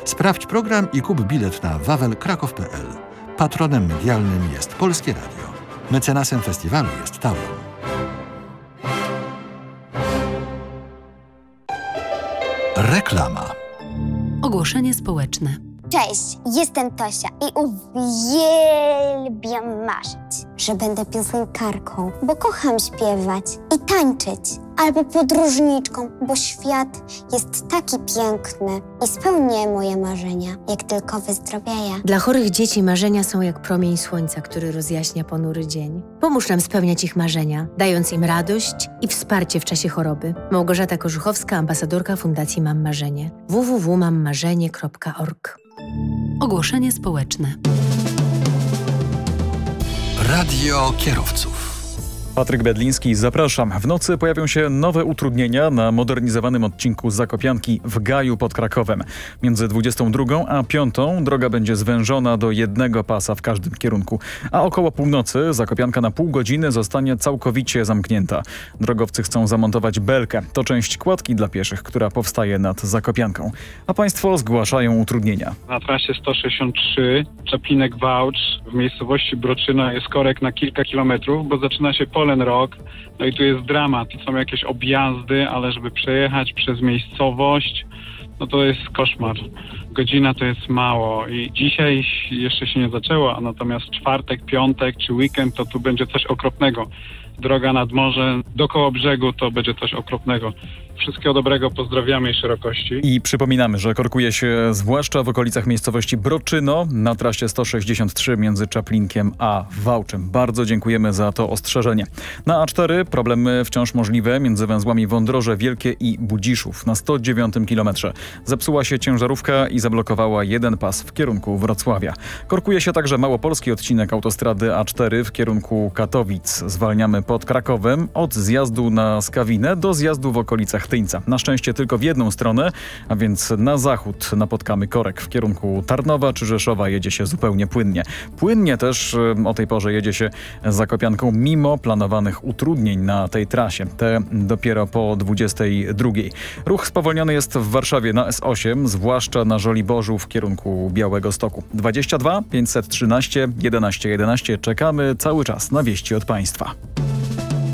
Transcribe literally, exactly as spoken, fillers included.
Sprawdź program i kup bilet na wawel kraków kropka pe el. Patronem medialnym jest Polskie Radio. Mecenasem festiwalu jest Tauron. Reklama. Ogłoszenie społeczne. Cześć, jestem Tosia i uwielbiam marzyć, że będę piosenkarką, bo kocham śpiewać i tańczyć. Albo podróżniczką, bo świat jest taki piękny i spełnię moje marzenia, jak tylko wyzdrowieję. Dla chorych dzieci marzenia są jak promień słońca, który rozjaśnia ponury dzień. Pomóż nam spełniać ich marzenia, dając im radość i wsparcie w czasie choroby. Małgorzata Korzuchowska, ambasadorka Fundacji Mam Marzenie. w w w kropka mam marzenie kropka org. Ogłoszenie społeczne. Radio kierowców. Patryk Bedliński, zapraszam. W nocy pojawią się nowe utrudnienia na modernizowanym odcinku Zakopianki w Gaju pod Krakowem. Między dwudziestą drugą a piątą droga będzie zwężona do jednego pasa w każdym kierunku, a około północy Zakopianka na pół godziny zostanie całkowicie zamknięta. Drogowcy chcą zamontować belkę. To część kładki dla pieszych, która powstaje nad Zakopianką. A państwo zgłaszają utrudnienia. Na trasie sto sześćdziesiąt trzy Czaplinek-Wałcz w miejscowości Broczyna jest korek na kilka kilometrów, bo zaczyna się Polen Rock, no i tu jest dramat. Są jakieś objazdy, ale żeby przejechać przez miejscowość, no to jest koszmar. Godzina to jest mało i dzisiaj jeszcze się nie zaczęło, a natomiast czwartek, piątek czy weekend to tu będzie coś okropnego. Droga nad morze do Kołobrzegu to będzie coś okropnego. Wszystkiego dobrego, pozdrawiamy i szerokości. I przypominamy, że korkuje się zwłaszcza w okolicach miejscowości Broczyno na trasie sto sześćdziesiąt trzy między Czaplinkiem a Wałczem. Bardzo dziękujemy za to ostrzeżenie. Na A cztery problemy wciąż możliwe między węzłami Wądroże Wielkie i Budziszów na sto dziewiątym kilometrze. Zepsuła się ciężarówka i zablokowała jeden pas w kierunku Wrocławia. Korkuje się także małopolski odcinek autostrady A cztery w kierunku Katowic. Zwalniamy pod Krakowem od zjazdu na Skawinę do zjazdu w okolicach Tyńca. Na szczęście tylko w jedną stronę, a więc na zachód napotkamy korek. W kierunku Tarnowa czy Rzeszowa jedzie się zupełnie płynnie. Płynnie też o tej porze jedzie się Zakopianką mimo planowanych utrudnień na tej trasie. Te dopiero po dwudziestej drugiej. Ruch spowolniony jest w Warszawie na S osiem, zwłaszcza na Żoliborzu w kierunku Białegostoku. dwadzieścia dwa pięćset trzynaście jedenaście jedenaście. Czekamy cały czas na wieści od państwa.